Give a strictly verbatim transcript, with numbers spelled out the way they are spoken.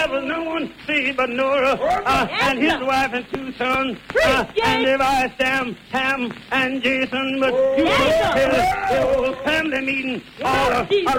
there was no one saved but Noah uh, and his wife and two sons. Uh, and Levi, Sam, Ham, and Jason. But you Yes, could sir. tell the old family meeting all